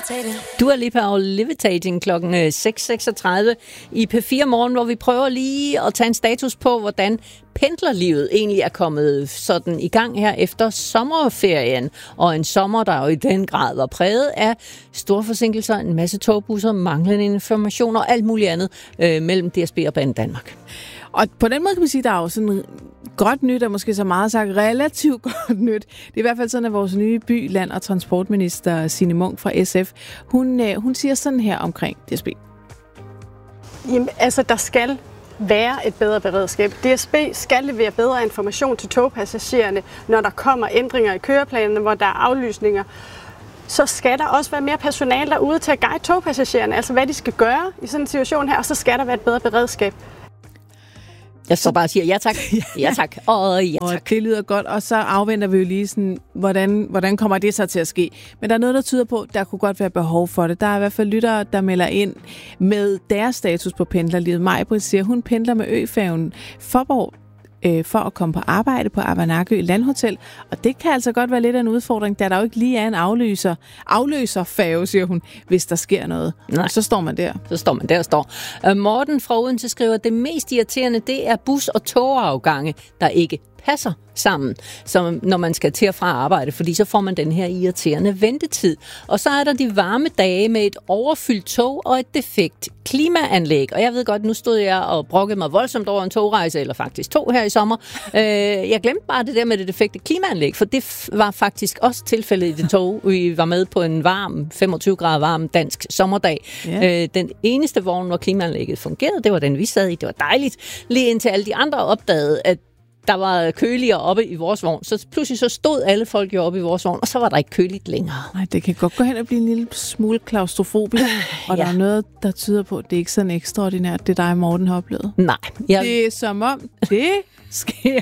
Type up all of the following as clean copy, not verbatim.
Du er lige på Levitating klokken 6.36 i P4 Morgen, hvor vi prøver lige at tage en status på, hvordan pendlerlivet egentlig er kommet sådan i gang her efter sommerferien. Og en sommer, der jo i den grad var præget af store forsinkelser, en masse togbusser, manglende information og alt muligt andet mellem DSB og Banedanmark. Og på den måde kan man sige, at der er jo sådan godt nyt, og måske så meget sagt relativt godt nyt. Det er i hvert fald sådan, at vores nye by-, land- og transportminister Signe Munk fra SF, hun siger sådan her omkring DSB. Jamen, altså, der skal være et bedre beredskab. DSB skal levere bedre information til togpassagererne, når der kommer ændringer i køreplanerne, hvor der er aflysninger. Så skal der også være mere personale derude til at guide togpassagererne, altså hvad de skal gøre i sådan en situation her, og så skal der være et bedre beredskab. Jeg så bare siger ja tak, ja tak, og ja tak. Og det lyder godt, og så afventer vi jo lige sådan, hvordan kommer det så til at ske. Men der er noget, der tyder på, at der kunne godt være behov for det. Der er i hvert fald lyttere, der melder ind med deres status på pendlerlivet. Maj-Britt siger, hun pendler med øfærgen Fåborg for at komme på arbejde på Avanakø Landhotel. Og det kan altså godt være lidt af en udfordring, da der jo ikke lige er en afløserfærge, siger hun, hvis der sker noget. Nej. Så står man der. Så står man der og står. Morten fra Odense skriver, at det mest irriterende, det er bus- og togafgange, der ikke passer sammen, som når man skal til og fra arbejde, fordi så får man den her irriterende ventetid. Og så er der de varme dage med et overfyldt tog og et defekt klimaanlæg. Og jeg ved godt, nu stod jeg og brokkede mig voldsomt over en togrejse, eller faktisk 2 her i sommer. Jeg glemte bare det der med det defekte klimaanlæg, for det var faktisk også tilfældet i det tog. Vi var med på en varm, 25 grader varm dansk sommerdag. Yeah. Den eneste vogn, hvor klimaanlægget fungerede, det var den, vi sad i. Det var dejligt. Lige indtil alle de andre opdagede, at der var køligere oppe i vores vogn. Så pludselig så stod alle folk jo oppe i vores vogn, og så var der ikke køligt længere. Nej, det kan godt gå hen og blive en lille smule klaustrofobisk. Og der er noget, der tyder på, at det er ikke sådan ekstraordinært, det dig, Morten, har oplevet. Nej. Det er som om, det sker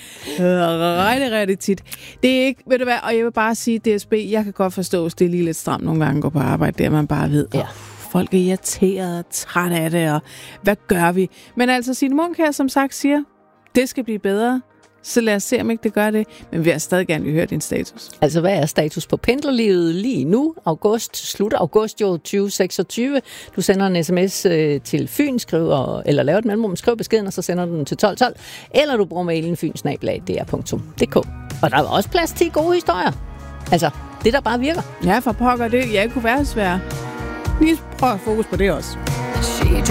rigtig tit. Det er ikke, ved du hvad, og jeg vil bare sige, DSB, jeg kan godt forstå, at det er lige lidt stramt nogle gange at gå på arbejde, der man bare ved, folk er irriteret og træt af det, og hvad gør vi? Men altså, Signe Munk her, som sagt, siger, det skal blive bedre, så lad os se, om ikke det gør det. Men vi har stadig gerne vil høre din status. Altså, hvad er status på pendlerlivet lige nu? Slut august 2026. Du sender en sms til Fyn, eller laver et mellemrum, skriv beskeden, og så sender du den til 1212. Eller du bruger mailen fynsnabel@dr.dk. Og der er også plads til gode historier. Altså, det der bare virker. Ja, for pokker det. Jeg kunne være svært. Lige prøv at fokus på det også.